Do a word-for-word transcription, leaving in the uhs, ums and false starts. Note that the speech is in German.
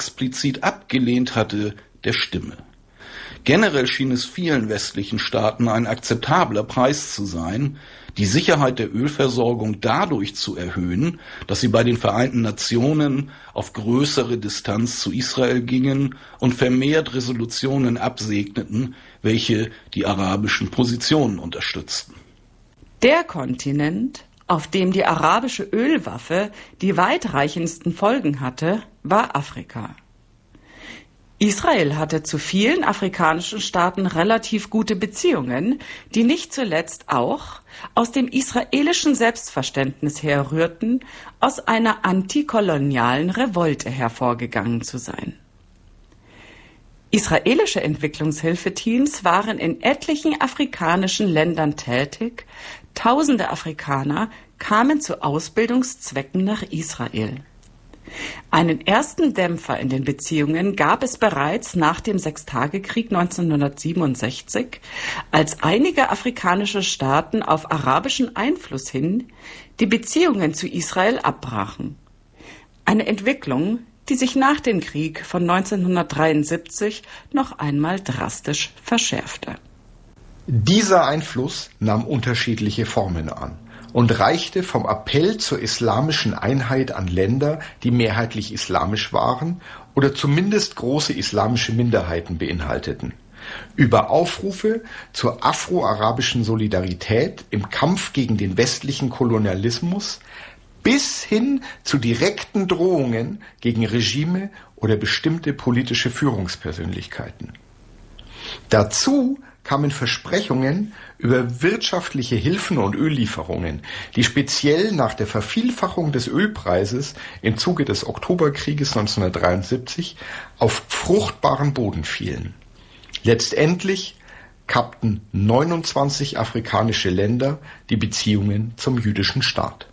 explizit abgelehnt hatte, der stimme. Generell schien es vielen westlichen Staaten ein akzeptabler Preis zu sein, die Sicherheit der Ölversorgung dadurch zu erhöhen, dass sie bei den Vereinten Nationen auf größere Distanz zu Israel gingen und vermehrt Resolutionen absegneten, welche die arabischen Positionen unterstützten. Der Kontinent, auf dem die arabische Ölwaffe die weitreichendsten Folgen hatte, war Afrika. Israel hatte zu vielen afrikanischen Staaten relativ gute Beziehungen, die nicht zuletzt auch aus dem israelischen Selbstverständnis herrührten, aus einer antikolonialen Revolte hervorgegangen zu sein. Israelische Entwicklungshilfeteams waren in etlichen afrikanischen Ländern tätig, tausende Afrikaner kamen zu Ausbildungszwecken nach Israel. Einen ersten Dämpfer in den Beziehungen gab es bereits nach dem Sechstagekrieg neunzehnhundertsiebenundsechzig, als einige afrikanische Staaten auf arabischen Einfluss hin die Beziehungen zu Israel abbrachen. Eine Entwicklung, die sich nach dem Krieg von neunzehnhundertdreiundsiebzig noch einmal drastisch verschärfte. Dieser Einfluss nahm unterschiedliche Formen an und reichte vom Appell zur islamischen Einheit an Länder, die mehrheitlich islamisch waren oder zumindest große islamische Minderheiten beinhalteten, über Aufrufe zur afro-arabischen Solidarität im Kampf gegen den westlichen Kolonialismus bis hin zu direkten Drohungen gegen Regime oder bestimmte politische Führungspersönlichkeiten. Dazu kamen Versprechungen über wirtschaftliche Hilfen und Öllieferungen, die speziell nach der Vervielfachung des Ölpreises im Zuge des Oktoberkrieges neunzehnhundertdreiundsiebzig auf fruchtbaren Boden fielen. Letztendlich kappten neunundzwanzig afrikanische Länder die Beziehungen zum jüdischen Staat.